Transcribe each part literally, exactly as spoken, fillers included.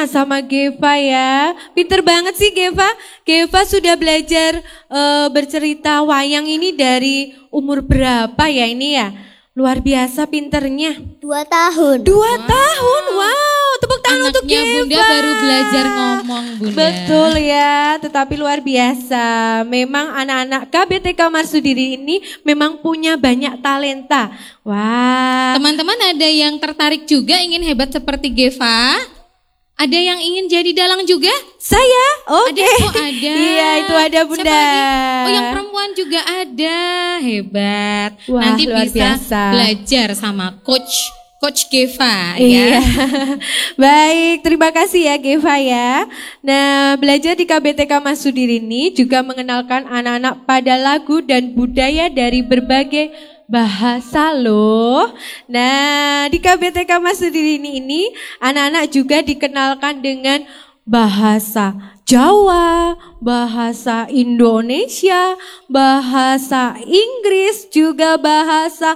sama Geva ya. Pinter banget sih Geva. Geva sudah belajar uh, bercerita wayang ini dari umur berapa ya ini ya? Luar biasa pinternya. Dua tahun. Dua wow. tahun, wow. Tepuk tangan Anaknya untuk Geva. Bunda baru belajar ngomong Bunda. Betul ya, tetapi luar biasa. Memang anak-anak K B T K Marsudiri ini memang punya banyak talenta. Wah. Teman-teman ada yang tertarik juga ingin hebat seperti Geva? Ada yang ingin jadi dalang juga? Saya, oke. Okay. Ada, oh ada. Iya itu ada Bunda. Siapa lagi? Oh yang perempuan juga ada, hebat. Wah, nanti luar bisa biasa. Belajar sama Coach Coach Geva iya. ya. Baik, terima kasih ya Geva ya. Nah, belajar di K B T K Marsudiri ini juga mengenalkan anak-anak pada lagu dan budaya dari berbagai bahasa loh. Nah, di K B T K Marsudiri ini, ini anak-anak juga dikenalkan dengan bahasa Jawa, bahasa Indonesia, bahasa Inggris, juga bahasa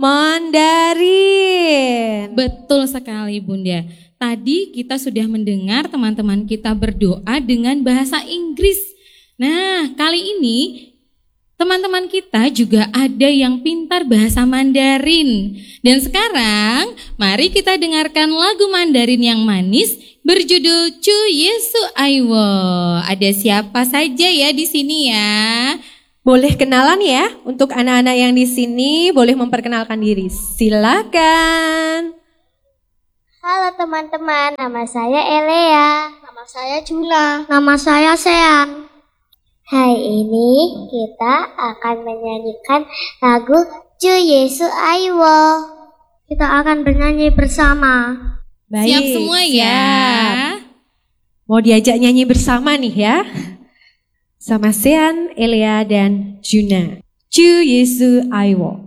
Mandarin. Betul sekali Bunda. Tadi kita sudah mendengar teman-teman kita berdoa dengan bahasa Inggris. Nah, kali ini teman-teman kita juga ada yang pintar bahasa Mandarin. Dan sekarang mari kita dengarkan lagu Mandarin yang manis berjudul Cu Yesu Aiwo. Ada siapa saja ya di sini ya? Boleh kenalan ya untuk anak-anak yang di sini, boleh memperkenalkan diri. Silakan. Halo teman-teman, nama saya Elea. Nama saya Juna. Nama saya Sean. Hari ini kita akan menyanyikan lagu Cu Yesu Aiwo. Kita akan bernyanyi bersama. Baik, siap semua ya. Siap. Mau diajak nyanyi bersama nih ya. Sama Sean, Elea dan Juna. Cu Yesu Aiwo.